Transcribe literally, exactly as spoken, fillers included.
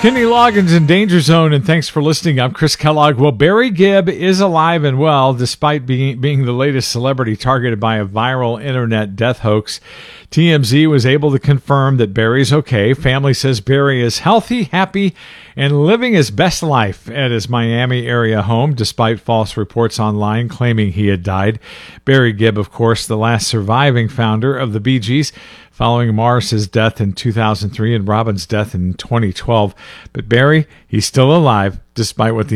Kenny Loggins in Danger Zone, and thanks for listening. I'm Chris Kellogg. Well, Barry Gibb is alive and well, despite being, being the latest celebrity targeted by a viral internet death hoax. T M Z was able to confirm that Barry's okay. Family says Barry is healthy, happy, and living his best life at his Miami area home, despite false reports online claiming he had died. Barry Gibb, of course, the last surviving founder of the Bee Gees, following Morris's death in two thousand three and Robin's death in twenty twelve. But Barry, he's still alive, despite what the